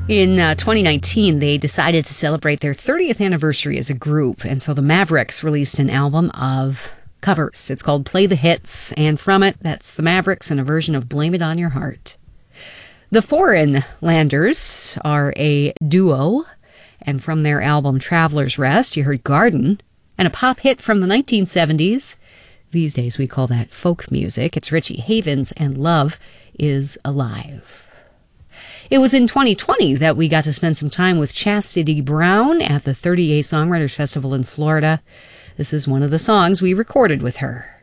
In 2019, they decided to celebrate their 30th anniversary as a group, and so the Mavericks released an album of covers. It's called Play the Hits, and from it, that's the Mavericks and a version of Blame It on Your Heart. The Foreign Landers are a duo, and from their album Traveler's Rest, you heard Garden, and a pop hit from the 1970s. These days we call that folk music. It's Richie Havens and Love is Alive. It was in 2020 that we got to spend some time with Chastity Brown at the 30A Songwriters Festival in Florida. This is one of the songs we recorded with her.